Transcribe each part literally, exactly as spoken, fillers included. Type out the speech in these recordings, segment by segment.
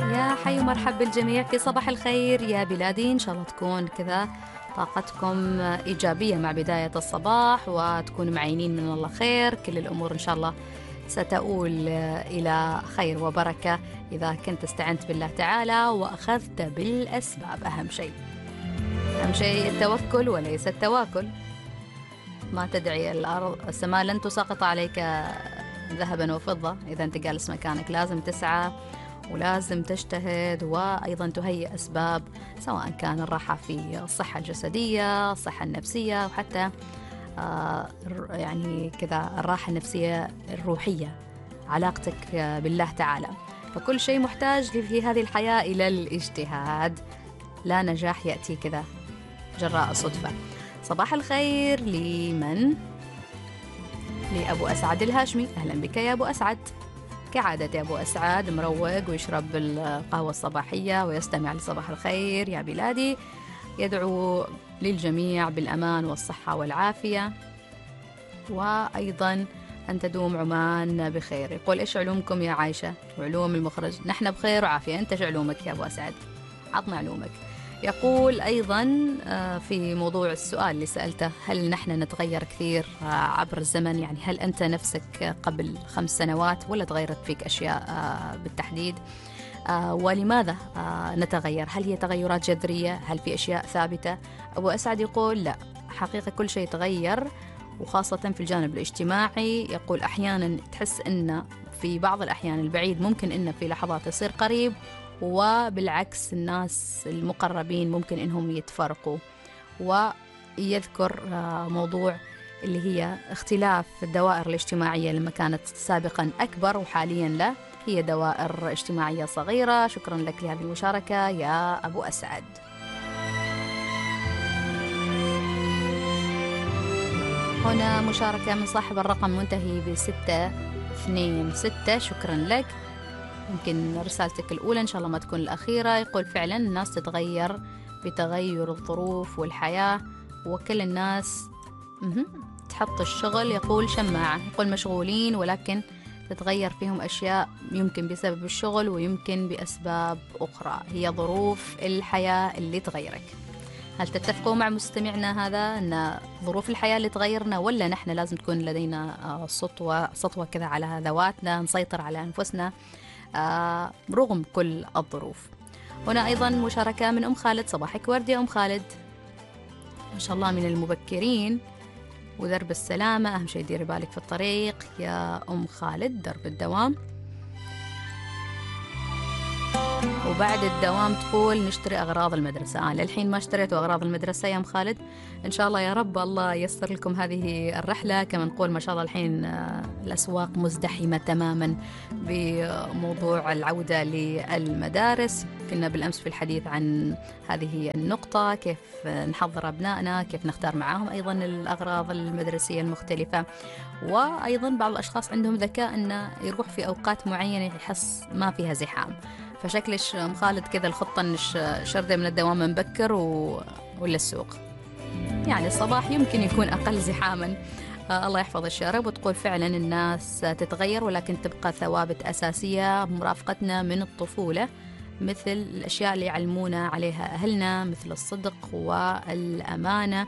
يا حي ومرحب بالجميع في صباح الخير يا بلادي. إن شاء الله تكون كذا طاقتكم إيجابية مع بداية الصباح، وتكونوا معينين من الله خير. كل الأمور إن شاء الله ستؤول إلى خير وبركة إذا كنت استعنت بالله تعالى وأخذت بالأسباب. أهم شيء أهم شيء التوكل وليس التواكل. ما تدعي الأرض السماء لن تساقط عليك ذهبا وفضة إذا أنت جالس مكانك. لازم تسعى ولازم تجتهد، وأيضا تهيئ أسباب، سواء كان الراحة في الصحة الجسدية، الصحة النفسية، وحتى آه يعني كذا الراحة النفسية الروحية، علاقتك بالله تعالى. فكل شيء محتاج في هذه الحياة إلى الاجتهاد. لا نجاح يأتي كذا جراء صدفة. صباح الخير لمن؟ لأبو أسعد الهاشمي. أهلا بك يا أبو أسعد. كعادة يا أبو أسعد مروق ويشرب القهوة الصباحية ويستمع لصباح الخير يا بلادي. يدعو للجميع بالأمان والصحة والعافية، وأيضا أن تدوم عمان بخير. يقول إيش علومكم يا عايشة وعلوم المخرج؟ نحن بخير وعافية. أنت علومك يا أبو أسعد؟ عطنا علومك. يقول أيضا في موضوع السؤال اللي سألته، هل نحن نتغير كثير عبر الزمن؟ يعني هل أنت نفسك قبل خمس سنوات ولا تغيرت فيك أشياء بالتحديد؟ ولماذا نتغير؟ هل هي تغيرات جذرية؟ هل في أشياء ثابتة؟ أبو أسعد يقول لا، حقيقة كل شيء تغير، وخاصة في الجانب الاجتماعي. يقول أحيانا تحس أن في بعض الأحيان البعيد ممكن أن في لحظات يصير قريب، وبالعكس الناس المقربين ممكن إنهم يتفرقوا. ويذكر موضوع اللي هي اختلاف الدوائر الاجتماعية لما كانت سابقا أكبر وحاليا لا، هي دوائر اجتماعية صغيرة. شكرا لك لهذه المشاركة يا أبو أسعد. هنا مشاركة من صاحب الرقم منتهي بستة اثنين ستة. شكرا لك. يمكن رسالتك الأولى إن شاء الله ما تكون الأخيرة. يقول فعلا الناس تتغير بتغير الظروف والحياة، وكل الناس تحط الشغل. يقول شماعة، يقول مشغولين ولكن تتغير فيهم أشياء، يمكن بسبب الشغل ويمكن بأسباب أخرى. هي ظروف الحياة اللي تغيرك. هل تتفقوا مع مستمعنا هذا أن ظروف الحياة اللي تغيرنا، ولا نحن لازم تكون لدينا سطوة سطوة كذا على ذواتنا، نسيطر على أنفسنا آه رغم كل الظروف؟ هنا أيضا مشاركة من أم خالد. صباحك ورد يا أم خالد، ما شاء الله من المبكرين ودرب السلامة. أهم شيء ديري بالك في الطريق يا أم خالد، درب الدوام. وبعد الدوام تقول نشتري أغراض المدرسة. آه للحين ما اشتريتوا أغراض المدرسة يا أم خالد؟ إن شاء الله يا رب الله ييسر لكم هذه الرحلة. كما نقول ما شاء الله الحين الأسواق مزدحمة تماما بموضوع العودة للمدارس. كنا بالأمس في الحديث عن هذه النقطة، كيف نحضر أبنائنا، كيف نختار معاهم أيضا الأغراض المدرسية المختلفة. وأيضا بعض الأشخاص عندهم ذكاء أنه يروح في أوقات معينة يحس ما فيها زحام. فشكلش أم خالد كذا الخطة إنش شردة من الدوام مبكر و... ولا السوق. يعني الصباح يمكن يكون أقل زحاما. آه الله يحفظ الشارب. وتقول فعلا الناس تتغير ولكن تبقى ثوابت أساسية مرافقتنا من الطفولة، مثل الأشياء اللي يعلمونا عليها أهلنا، مثل الصدق والأمانة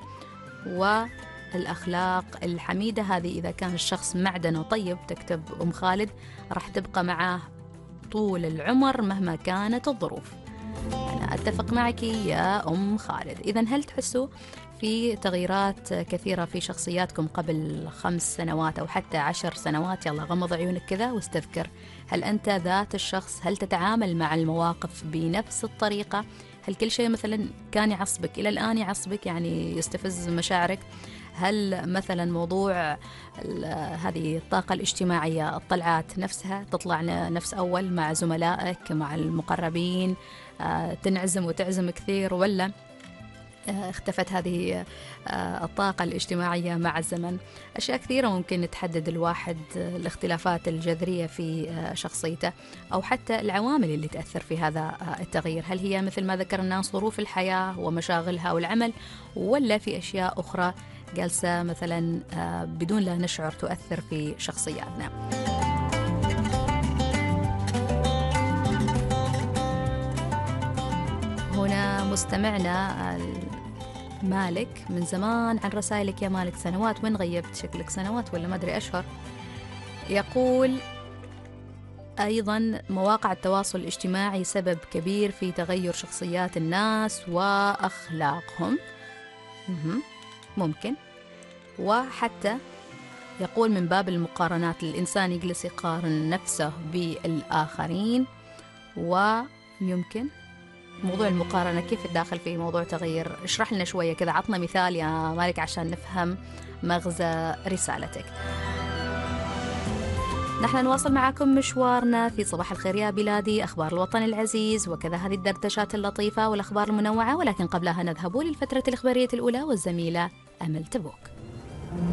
والأخلاق الحميدة. هذه إذا كان الشخص معدنه طيب، تكتب أم خالد، راح تبقى معاه طول العمر مهما كانت الظروف. أنا أتفق معك يا أم خالد. إذن هل تحسوا في تغييرات كثيرة في شخصياتكم قبل خمس سنوات أو حتى عشر سنوات؟ يلا غمض عيونك كذا واستذكر، هل أنت ذات الشخص؟ هل تتعامل مع المواقف بنفس الطريقة؟ هل كل شيء مثلا كان يعصبك إلى الآن يعصبك، يعني يستفز مشاعرك؟ هل مثلا موضوع هذه الطاقة الاجتماعية، الطلعات نفسها، تطلع نفس أول مع زملائك مع المقربين، تنعزم وتعزم كثير، ولا اختفت هذه الطاقة الاجتماعية مع الزمن؟ أشياء كثيرة ممكن تحدد الواحد الاختلافات الجذرية في شخصيته، أو حتى العوامل اللي تأثر في هذا التغيير. هل هي مثل ما ذكرنا ظروف الحياة ومشاغلها والعمل، ولا في أشياء أخرى جالسة مثلا بدون لا نشعر تؤثر في شخصياتنا؟ مستمعنا مالك من زمان عن رسائلك يا مالك، سنوات، وين غيبت؟ شكلك سنوات ولا ما أدري أشهر. يقول أيضا مواقع التواصل الاجتماعي سبب كبير في تغير شخصيات الناس وأخلاقهم. ممكن. وحتى يقول من باب المقارنات الإنسان يجلس يقارن نفسه بالآخرين، ويمكن موضوع المقارنة كيف تداخل في موضوع تغير؟ اشرح لنا شوية كذا، عطنا مثال يا مالك عشان نفهم مغزى رسالتك. نحن نواصل معكم مشوارنا في صباح الخير يا بلادي، أخبار الوطن العزيز وكذا هذه الدردشات اللطيفة والأخبار المنوعة، ولكن قبلها نذهب للفترة الإخبارية الأولى والزميلة أمل تبوك.